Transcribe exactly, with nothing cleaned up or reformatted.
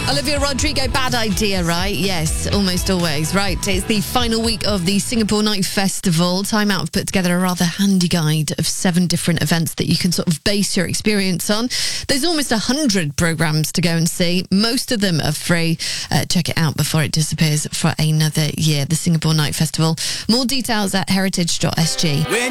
Olivia Rodrigo, Bad Idea, right? Yes, almost always. Right, it's the final week of the Singapore Night Festival. Time Out have put together a rather handy guide of seven different events that you can sort of base your experience on. There's almost one hundred programmes to go and see. Most of them are free. Uh, check it out before it disappears for another year, the Singapore Night Festival. More details at heritage dot s g.